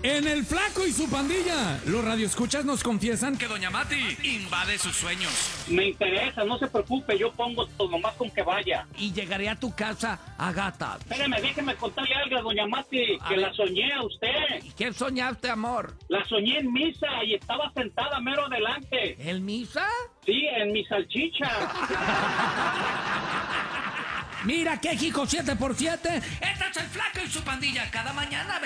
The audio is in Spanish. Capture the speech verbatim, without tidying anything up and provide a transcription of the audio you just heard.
En El Flaco y su pandilla, los radioescuchas nos confiesan que Doña Mati invade sus sueños. Me interesa, no se preocupe, yo pongo todo, nomás con que vaya. Y llegaré a tu casa a gatas. Espérame, déjeme contarle algo a Doña Mati, A que ver. la soñé a usted. ¿Qué soñaste, amor? La soñé en misa y estaba sentada mero adelante. ¿El misa? Sí, en mi salchicha. Mira qué hijo siete por siete. Este es El Flaco y su pandilla cada mañana.